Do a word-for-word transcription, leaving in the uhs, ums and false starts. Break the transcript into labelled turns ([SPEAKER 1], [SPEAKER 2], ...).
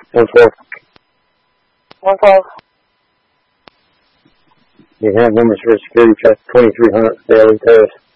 [SPEAKER 1] One twelve.
[SPEAKER 2] One twelve.
[SPEAKER 1] You have numbers for security check twenty-three hundred Daily Terrace.